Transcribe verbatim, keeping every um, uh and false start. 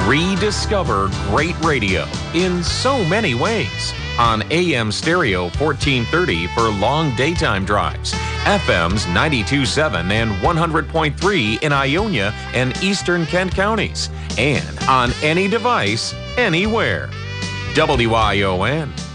Rediscover great radio in so many ways. On A M Stereo fourteen thirty for long daytime drives, F Ms ninety-two point seven and one hundred point three in Ionia and eastern Kent counties, and on any device, anywhere. W I O N,